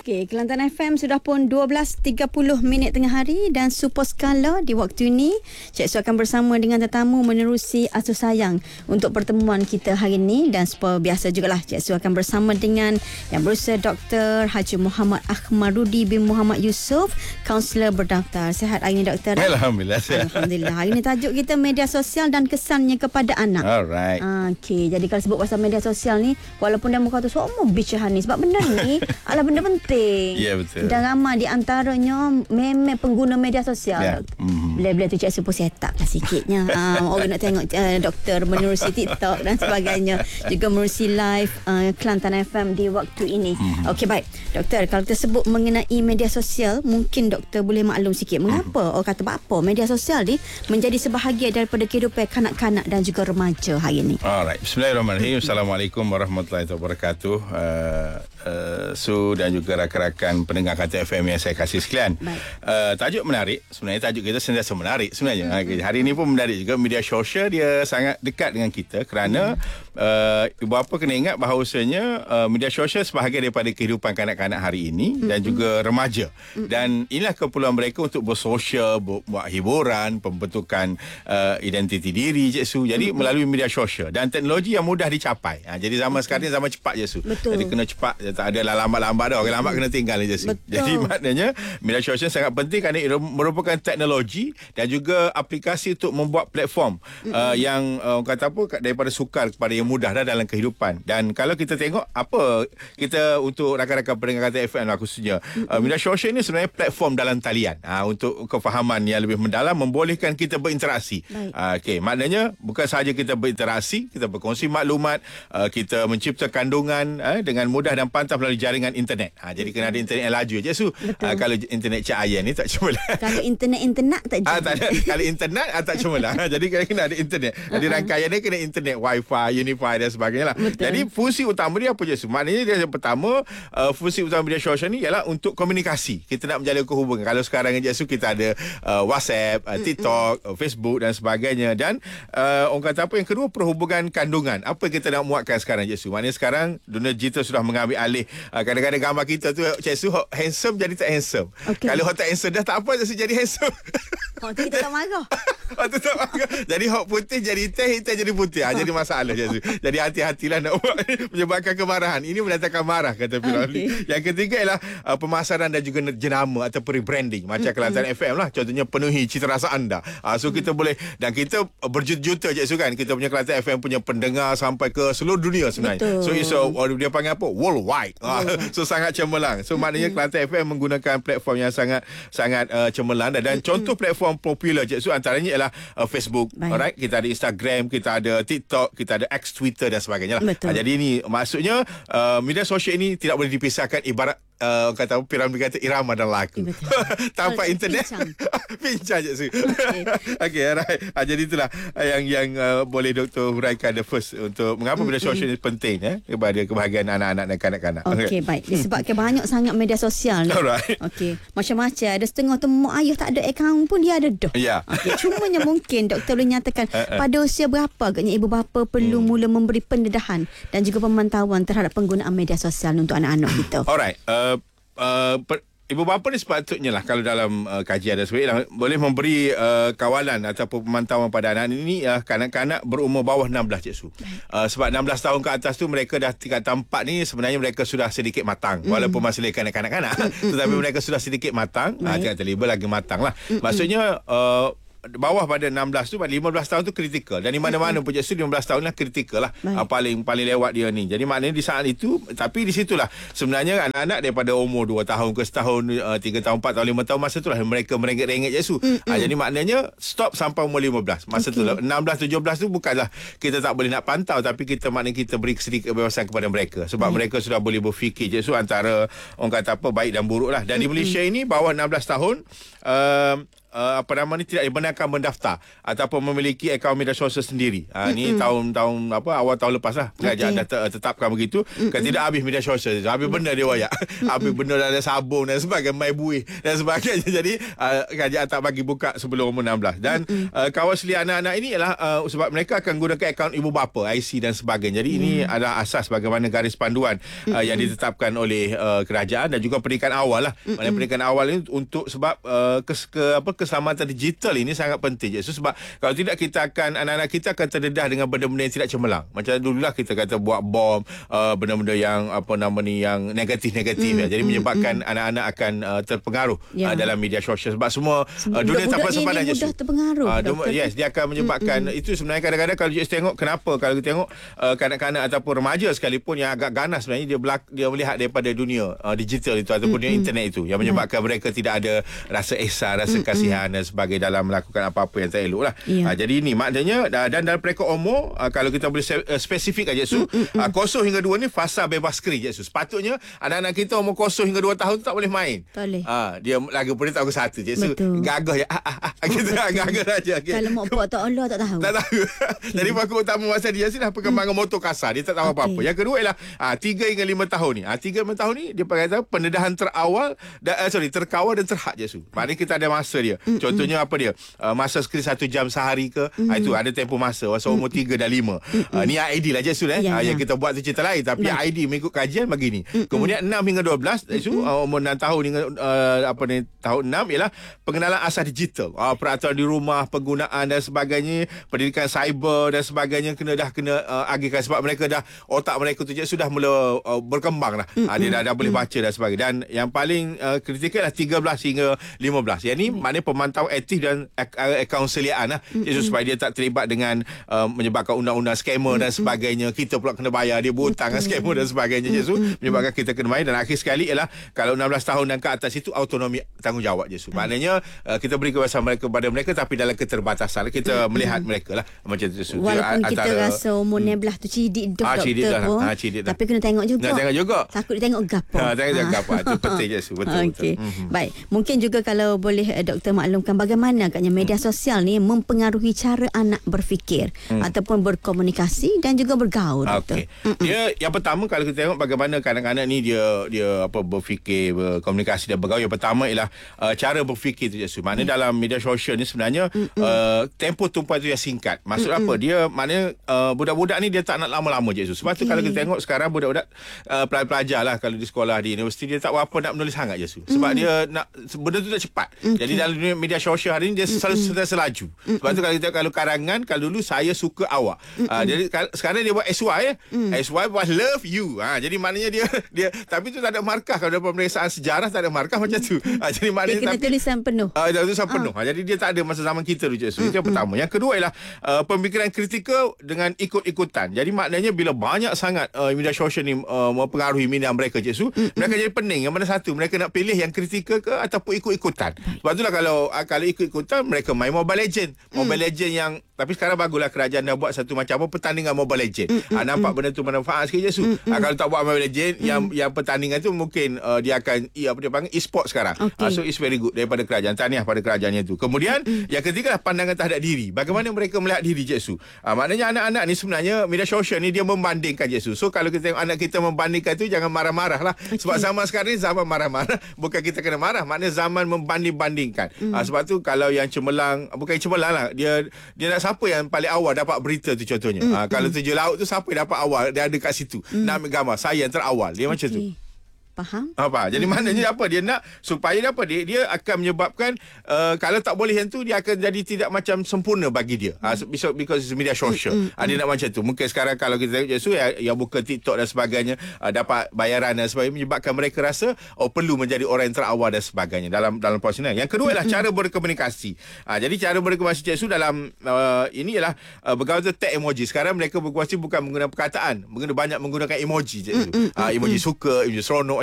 Okey, Kelantan FM sudah pun 12.30 minit tengah hari dan super skala di waktu ini. Cik Su akan bersama dengan tetamu menerusi Asuh Sayang untuk pertemuan kita hari ini, dan seperti biasa jugalah Cik Su akan bersama dengan yang berusaha Dr. Haji Muhammad Ahmarudi bin Muhammad Yusof, kaunselor berdaftar. Sihat hari ini Doktor? Alhamdulillah sihat. Alhamdulillah. Hari ini tajuk kita media sosial dan kesannya kepada anak. Alright. Okey, jadi kalau sebut pasal media sosial ni, walaupun dia muka tu semua bicara ni, sebab benda ni adalah benda penting. Ya, betul. Dan ramai di antaranya memang pengguna media sosial. Bila-bila tu Cik Su pun set up lah sikitnya. Orang nak tengok doktor menerusi TikTok dan sebagainya. Juga menerusi live Kelantan FM di waktu ini. Okey, baik. Doktor, kalau kita sebut mengenai media sosial, mungkin doktor boleh maklum sikit mengapa orang kata apa media sosial ni menjadi sebahagian daripada kehidupan kanak-kanak dan juga remaja hari ini. Alright. Bismillahirrahmanirrahim. Assalamualaikum warahmatullahi wabarakatuh. Su dan juga rakan-rakan pendengar Kata FM yang saya kasih sekalian. Tajuk menarik. Sebenarnya tajuk kita sentiasa menarik sebenarnya. Hari ini pun menarik juga. Media sosial dia sangat dekat dengan kita kerana ibu bapa kena ingat bahawasanya media sosial sebahagian daripada kehidupan kanak-kanak hari ini dan juga remaja. Dan inilah keperluan mereka untuk bersosial, buat hiburan, pembentukan identiti diri, Cik Su. Jadi melalui media sosial dan teknologi yang mudah dicapai. Jadi zaman sekarang ni zaman cepat, Cik Su. Jadi kena cepat, tak ada lambat-lambat dah. Orang lambat kena tinggal, Cik Su. Jadi maknanya media sosial sangat penting kerana ia merupakan teknologi dan juga aplikasi untuk membuat platform yang kata apa, daripada sukar kepada yang mudah dah dalam kehidupan. Dan kalau kita tengok apa kita untuk rakan-rakan pendengar Kata FM lah khususnya, media sosial ini sebenarnya platform dalam talian untuk kefahaman yang lebih mendalam, membolehkan kita berinteraksi. Okey, maknanya bukan sahaja kita berinteraksi, kita berkongsi maklumat, kita mencipta kandungan dengan mudah dan pantas melalui jaringan internet. Jadi kena ada internet yang laju, Cik Su. Kalau internet Cik Ayan ni tak cemerlang. Kalau internet tak tak ada. Kalau internet tak cemerlang. Jadi kena ada internet. Jadi rangkaian dia kena internet, wifi, unifi dan sebagainya lah. Jadi fungsi utama dia apa, Cik Su? Maknanya dia yang pertama, fungsi utama media sosial ni ialah untuk komunikasi. Kita nak menjalin hubungan. Kalau sekarang, Cik Su, kita ada WhatsApp, TikTok, Facebook dan sebagainya. Dan orang kata apa yang kedua, perhubungan kandungan. Apa yang kita nak muatkan sekarang, Cik Su? Maknanya sekarang dunia digital sudah mengambil alih. Kadang-kadang gambar kita tu, Cik Su, handsome jadi tak handsome. Kalau tak handsome dah tak apa, Cik Su, jadi handsome. Tu kita tak marah. Tu tak marah. Jadi hok putih jadi hitam jadi putih. Jadi masalah, Cik Su. Jadi hati-hatilah nak buat menyebabkan kemarahan. Ini mendatangkan marah, kata Firali. Yang ketiga ialah pemasaran dan juga jenama atau rebranding. Macam Kelantan FM lah. Contohnya penuhi cita rasa anda. So kita boleh, dan kita berjuta-juta, Cik Su, kan. Kita punya Kelantan FM punya pendengar sampai ke seluruh dunia sebenarnya. So dia panggil apa? Worldwide. So sangat cemerlang. So maknanya Kelantan FM menggunakan platform yang sangat cemerlang. Dan contoh platform popular, Cik Su, antaranya ialah Facebook. Alright, kita ada Instagram, kita ada TikTok, kita ada X, Twitter dan sebagainya lah. Jadi ini maksudnya media sosial ini tidak boleh dipisahkan, ibarat kata piramid kata irama dan lagu. Tanpa internet pincang, Cik Su. Okey, alright. Jadi itulah yang boleh Doktor huraikan the first untuk mengapa media sosial ini penting kepada kebahagiaan anak-anak dan kanak-kanak. Okey, baik. Disebabkan banyak sangat media sosial ni. Alright. Okey, macam-macam. Ada setengah tu mak ayah tak ada akaun pun dia ada dah. Okey, cumanya mungkin Doktor boleh nyatakan pada usia berapa agaknya ibu bapa perlu mula memberi pendedahan dan juga pemantauan terhadap penggunaan media sosial untuk anak-anak kita. Alright. Ibu bapa ni sepatutnya lah, kalau dalam kajian dan sebagainya, boleh memberi kawalan ataupun pemantauan pada anak ini kanak-kanak berumur bawah 16, Cik Su. Sebab 16 tahun ke atas tu mereka dah tingkat 4 ni sebenarnya mereka sudah sedikit matang. Walaupun masih lagi kanak-kanak tetapi mereka sudah sedikit matang. Jangan terlibur lagi matang lah. Maksudnya bawah pada 16 tu, 15 tahun tu kritikal. Dan di mana-mana pun, Cik Su, 15 tahun lah kritikal lah. Paling lewat dia ni. Jadi maknanya di saat itu, tapi di situlah sebenarnya anak-anak daripada umur 2 tahun ke setahun, 3 tahun, 4 tahun, 5 tahun, masa tu lah mereka merengek-rengek, Cik Su. Jadi maknanya stop sampai umur 15. Masa tu lah 16, 17 tu bukanlah kita tak boleh nak pantau, tapi maknanya kita beri sedikit kebebasan kepada mereka. Sebab mereka sudah boleh berfikir, Cik Su, antara orang kata apa, baik dan buruk lah. Dan di Malaysia ini bawah 16 tahun tidak dibenarkan mendaftar ataupun memiliki akaun media sosial sendiri. Ini tahun awal tahun lepas lah kerajaan dah tetapkan begitu. Kan tidak habis media sosial, habis benda dia wayak. Habis benda ada sabun dan sebagainya, mai buih dan sebagainya. Jadi kerajaan tak bagi buka sebelum umur 16. Dan kawan selia anak-anak ini ialah sebab mereka akan gunakan akaun ibu bapa, IC dan sebagainya. Jadi ini adalah asas bagaimana garis panduan yang ditetapkan oleh kerajaan dan juga pendidikan awal lah. Pendidikan awal ini untuk sebab keselamatan digital ini sangat penting. So, sebab kalau tidak kita akan anak-anak kita akan terdedah dengan benda-benda yang tidak cemerlang. Macam dululah kita kata buat bom, benda-benda yang yang negatif-negatif. Jadi menyebabkan anak-anak akan terpengaruh dalam media sosial sebab semua dunia tanpa sempadan je. Mudah terpengaruh. Yes, dia akan menyebabkan itu sebenarnya kadang-kadang kalau kita tengok kenapa kalau kita tengok kanak-kanak ataupun remaja sekalipun yang agak ganas sebenarnya dia melihat daripada dunia digital itu ataupun dunia internet itu yang menyebabkan mereka tidak ada rasa ihsan, rasa kasihan dan sebagainya dalam melakukan apa-apa yang tak elok lah. Jadi ini maknanya dan dalam peringkat umur kalau kita boleh spesifik aja Su, 0 hingga 2 ni fasa bebas skrin je Su. Sepatutnya anak-anak kita umur 0 hingga 2 tahun tu tak boleh main. Dia lagi boleh tahu satu je Su. Gagah je. Kita gagah aja. Kalau mak pak tak Allah tak tahu. Tak tahu. Jadi faktor utama masa dia sudah perkembangan motor kasar. Dia tak tahu apa-apa. Yang kedua ialah 3 hingga 5 tahun ni. 3 hingga 5 tahun ni dia kata pendedahan terawal terkawal dan terhad je Su. Maknanya kita ada masa dia. Contohnya apa dia? Masa skrin 1 jam sehari ke? Itu ada tempoh masa. Masa umur 3 dan 5. Ni ID lah je Su. Yang kita buat tu cerita lain. Tapi ID mengikut kajian begini. Kemudian 6 hingga 12 Su, umur 6 tahun hingga tahun 6 ialah pengenalan asas digital. Peraturan di rumah, penggunaan dan sebagainya, pendidikan cyber dan sebagainya kena agihkan sebab mereka dah otak mereka tu je sudah mula berkembang lah. Dia dah boleh baca dan sebagainya. Dan yang paling kritikal lah 13 hingga 15. Yang ni maknanya pemantauan aktif dan akaun seliaan lah. Supaya dia tak terlibat dengan menyebabkan undang-undang skamer dan sebagainya. Kita pula kena bayar dia berhutang dengan skamer dan sebagainya. Menyebabkan kita kena bayar. Dan akhir sekali ialah kalau 16 tahun dan ke atas itu autonomi tanggungjawab je. Maknanya kita beri kebebasan kepada mereka tapi dalam keterbatasan. Kita melihat mereka lah macam tu. Walaupun kita rasa umur 16 tu cidik doktor pun. Tapi kena tengok juga. Takut dia tengok gapo. Tengok gapo. Itu penting je. Betul. Baik. Mungkin juga kalau boleh doktor maklumkan bagaimana agaknya media sosial ni mempengaruhi cara anak berfikir ataupun berkomunikasi dan juga bergaul. Okey. Dia yang pertama kalau kita tengok bagaimana kanak-kanak ni dia berfikir, berkomunikasi dan bergaul. Yang pertama ialah cara berfikir tu je. Maknanya dalam media sosial ni sebenarnya tempoh tumpuan tu yang singkat. Maksud apa? Dia maknanya budak-budak ni dia tak nak lama-lama je. Sebab tu kalau kita tengok sekarang budak-budak pelajar lah kalau di sekolah di universiti dia tak berapa nak menulis sangat je. Sebab dia nak benda tu tak cepat. Jadi dalam dunia media sosial hari ni dia selalu selaju. Sebab tu kalau kita kalau karangan kalau dulu saya suka awak. Jadi sekarang dia buat SY SY buat love you. Jadi maknanya dia tapi tu tak ada markah. Kalau dalam pemeriksaan sejarah tak ada markah macam tu. Jadi maknanya dia kena tulisan penuh. Tulisan penuh. Jadi dia tak ada masa zaman kita tu je. Itu yang pertama. Yang kedua ialah pemikiran kritikal dengan ikut-ikutan. Jadi maknanya bila banyak sangat media sosial ni mempengaruhi minat mereka je mereka jadi pening. Yang mana satu mereka nak pilih yang kritikal ke ataupun ikut-ikutan. Sebab itulah kalau ikut-ikutan mereka main Mobile Legend. Mobile Legend yang tapi sekarang baguslah kerajaan dah buat satu macam apa pertandingan Mobile Legend. Nampak benda tu manfaat sikit je kalau tak buat Mobile Legend yang pertandingan tu mungkin dia akan apa dia panggil e-sport sekarang. So it's very good daripada kerajaan. Tahniah pada kerajaannya tu. Kemudian yang ketiga lah pandangan terhadap diri. Bagaimana mereka melihat diri je maknanya anak-anak ni sebenarnya media sosial ni dia membandingkan je So kalau kita tengok anak kita membandingkan tu jangan marah-marah lah. Sebab zaman sekarang ni zaman marah-marah. Bukan kita kena marah. Maknanya zaman membanding-bandingkan. Sebab tu kalau yang cemerlang bukan cemerlang lah. Dia nak siapa yang paling awal dapat berita tu contohnya. Kalau tujuh laut tu siapa yang dapat awal. Dia ada kat situ. Nak ambil gambar. Saya yang terawal. Dia macam tu. Faham? Apa? Jadi maknanya apa? Dia nak supaya dia akan menyebabkan kalau tak boleh yang tu dia akan jadi tidak macam sempurna bagi dia. Because it's media social. Dia nak macam tu. Mungkin sekarang kalau kita tengok yang buka TikTok dan sebagainya dapat bayaran dan sebagainya menyebabkan mereka rasa perlu menjadi orang yang terawal dan sebagainya dalam profesional. Yang kedua ialah cara berkomunikasi. Jadi cara berkomunikasi dalam ini ialah bergaul tag emoji. Sekarang mereka berkomunikasi bukan menggunakan perkataan, banyak menggunakan emoji Emoji suka, emoji seronok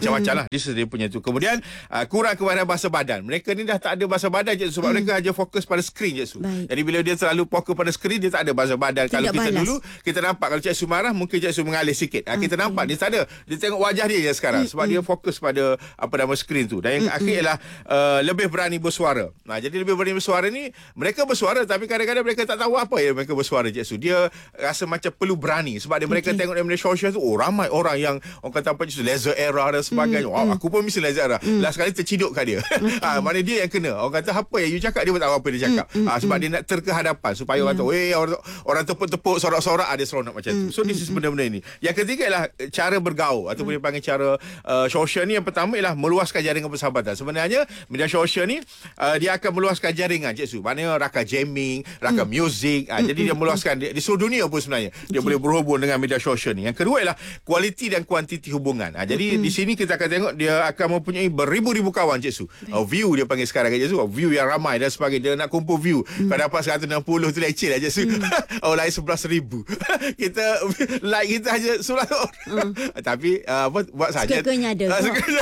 macam-macam lah. Dia punya tu. Kemudian kurang kemahiran bahasa badan. Mereka ni dah tak ada bahasa badan je sebab mereka hanya fokus pada skrin je. Jadi bila dia terlalu fokus pada skrin, dia tak ada bahasa badan. Kalau kita dulu, kita nampak kalau Cik Su marah, mungkin Cik Su mengalih sikit. Kita nampak dia tak ada. Dia tengok wajah dia je sekarang sebab dia fokus pada skrin tu. Dan yang akhir ialah lebih berani bersuara. Jadi lebih berani bersuara ni, mereka bersuara tapi kadang-kadang mereka tak tahu apa yang mereka bersuara, Cik Su. Dia rasa macam perlu berani sebab mereka tengok dalam media sosial tu, ramai orang yang orang kata apa, laser era dan sebagainya. Aku pun mesti laser era. Last kali tercidukkan dia. Mana dia yang kena. Orang kata apa yang you cakap, dia pun tak tahu apa dia cakap. Sebab dia nak terkehadapan supaya orang tahu, orang tepuk-tepuk, sorak-sorak, ada seronok macam tu. So this is benda-benda ini. Yang ketiga ialah cara bergaul ataupun dia panggil cara sosial ni. Yang pertama ialah meluaskan jaringan persahabatan. Sebenarnya media sosial ni dia akan meluaskan jaringan, Cik Su. Maknanya rakan jamming, rakan muzik. Jadi dia meluaskan di seluruh dunia pun sebenarnya. Dia boleh berhubung dengan media sosial ni. Yang kedua ialah kualiti dan kuantiti hubungan. Jadi di sini kita akan tengok dia akan mempunyai beribu-ribu kawan, Cik Su. View dia panggil sekarang, Cik Su. View yang ramai dan sebagainya. Dia nak kumpul view. Kalau dapat 160 tu leceh lah, Cik Su. Lain 11,000. Kita like kita hanya 11 orang. Tapi buat saja. Suka-suka ada.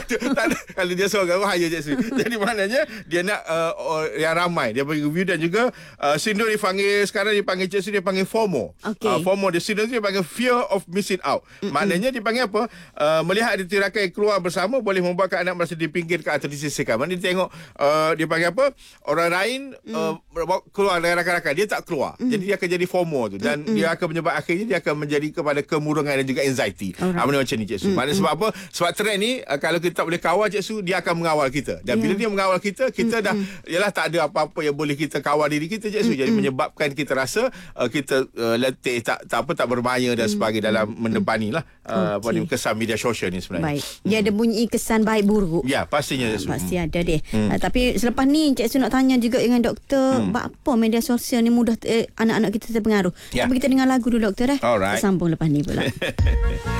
Kalau dia seorang bahaya, Cik Su. Jadi maknanya dia nak yang ramai. Dia bagi view dan juga sindrom dipanggil sekarang, dipanggil, Cik Su, dia panggil FOMO. FOMO dia sindrom tu dia panggil fear of missing out. Maknanya dia panggil apa? Melihat ada tirakan yang keluar bersama boleh membuatkan anak merasa dipinggirkan atau disisihkan. Maknanya dia tengok dia panggil apa? Orang lain keluar dengan rakan-rakan, dia tak keluar. Jadi dia akan jadi FOMO tu dan dia akan menyebabkan akhirnya dia akan menjadi kepada kemurungan dan juga anxiety. Benda macam ni, Cik Su. Maknanya sebab apa? Sebab trend ni kalau kita tak boleh kawal, Cik Su, dia akan mengawal kita. Dan bila dia mengawal kita, kita dah yalah tak ada apa-apa yang boleh kita kawal diri kita, Cik Su. Jadi menyebabkan kita rasa kita letih, tak bermaya dan sebagainya dalam mendepani lah kesan media sosial ni sebenarnya. Baik. Dia ada bunyi kesan baik buruk. Ya, pastinya, Cik Su. Pasti ada deh. Tapi selepas ni Cik Su nak tanya juga dengan doktor, apa media sosial ni mudah anak-anak kita terpengaruh. Tapi kita dengar lagu dulu, doktor. Alright. Kita sambung lepas ni pula.